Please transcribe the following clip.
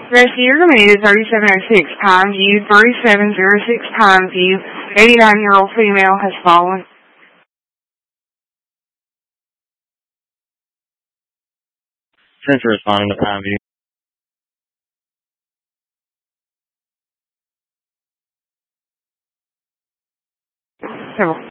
Rescue, you're going to need a 3706 Pine View, 3706 Pine View. 89-year-old female has fallen. Since responding to Pine View. Several.